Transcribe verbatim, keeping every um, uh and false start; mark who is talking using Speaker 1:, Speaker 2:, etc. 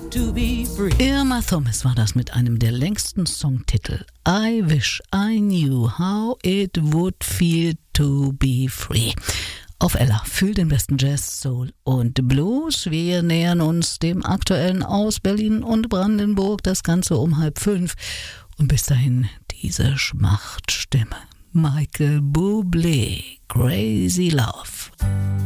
Speaker 1: to be free.
Speaker 2: Irma Thomas war das mit einem der längsten Songtitel. I wish I knew how it would feel to be free. Auf Ella, fühl den besten Jazz, Soul und Blues. Wir nähern uns dem Aktuellen aus Berlin und Brandenburg. Das Ganze um halb fünf. Und bis dahin diese Schmachtstimme. Michael Bublé, Crazy Love.